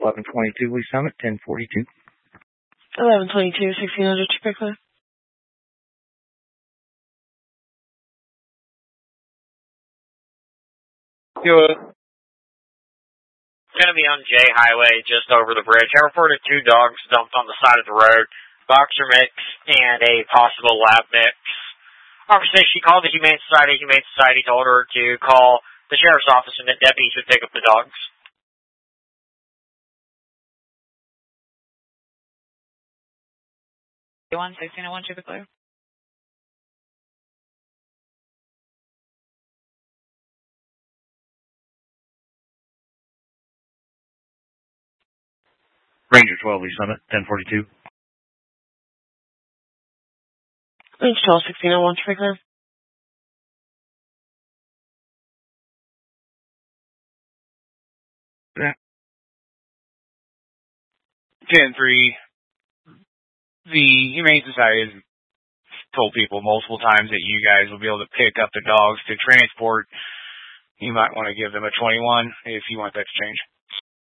1122 Lee Summit, 1042. 1122, 1600 Chippewa. Going to be on J Highway, just over the bridge. I reported 2 dogs dumped on the side of the road, boxer mix, and a possible lab mix. Officer says she called the Humane Society. Humane Society told her to call the sheriff's office and that deputies would pick up the dogs. One 1601 should be clear. Ranger 12 Lee Summit, 1042. Ranger 12, 1601 should be clear. Yeah. 10-3. The Humane Society has told people multiple times that you guys will be able to pick up the dogs to transport. You might want to give them a 21 if you want that to change.